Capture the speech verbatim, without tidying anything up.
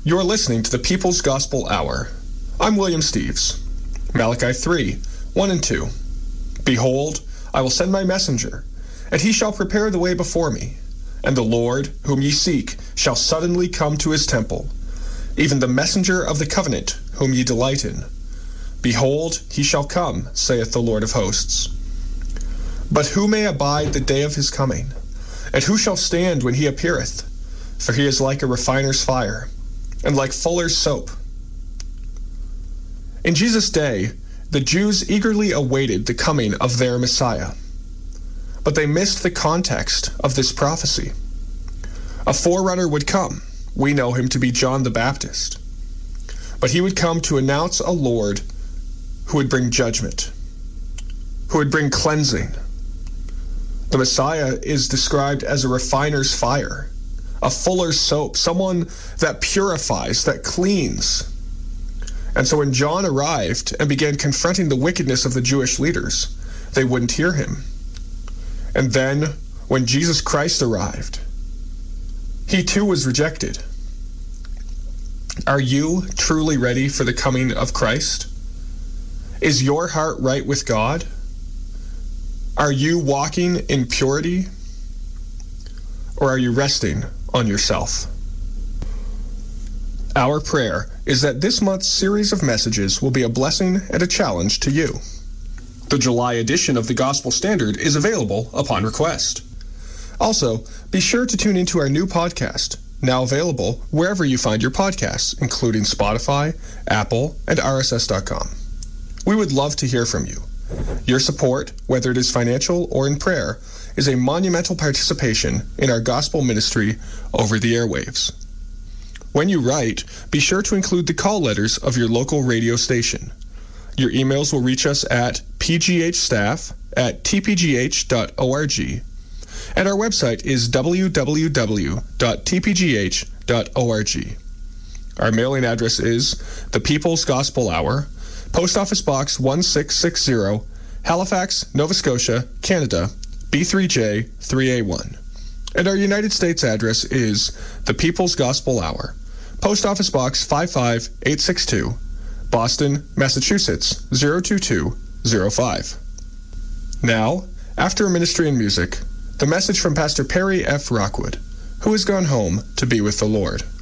You're listening to the People's Gospel Hour. I'm William Steves. Malachi three, one and two. Behold, I will send my messenger, and he shall prepare the way before me. And the Lord, whom ye seek, shall suddenly come to his temple, even the messenger of the covenant, whom ye delight in. Behold, he shall come, saith the Lord of hosts. But who may abide the day of his coming? And who shall stand when he appeareth? For he is like a refiner's fire, and like fuller's soap. In Jesus' day, the Jews eagerly awaited the coming of their Messiah. But they missed the context of this prophecy. A forerunner would come. We know him to be John the Baptist. But he would come to announce a Lord who would bring judgment, who would bring cleansing. The Messiah is described as a refiner's fire, a fuller's soap, someone that purifies, that cleans. And so when John arrived and began confronting the wickedness of the Jewish leaders, they wouldn't hear him. And then when Jesus Christ arrived, he too was rejected. Are you truly ready for the coming of Christ? Is your heart right with God? Are you walking in purity? Or are you resting on yourself? Our prayer is that this month's series of messages will be a blessing and a challenge to you. The July edition of the Gospel Standard is available upon request. Also, be sure to tune into our new podcast, now available wherever you find your podcasts, including Spotify, Apple, and R S S dot com. We would love to hear from you. Your support, whether it is financial or in prayer, is a monumental participation in our gospel ministry over the airwaves. When you write, be sure to include the call letters of your local radio station. Your emails will reach us at p g h staff at t p g h dot org, and our website is w w w dot t p g h dot org. Our mailing address is The People's Gospel Hour, Post Office Box one six six zero, Halifax, Nova Scotia, Canada, B three J three A one. And our United States address is The People's Gospel Hour, Post Office Box five five eight six two, Boston, Massachusetts zero two two zero five. Now, after ministry and music, the message from Pastor Perry F. Rockwood, who has gone home to be with the Lord.